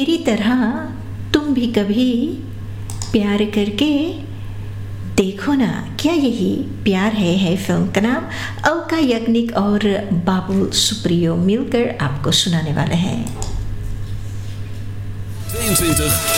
मेरी तरह तुम भी कभी प्यार करके देखो ना, क्या यही प्यार है फिल्म का नाम। अलका याग्निक और बाबुल सुप्रियो मिलकर आपको सुनाने वाले हैं। 22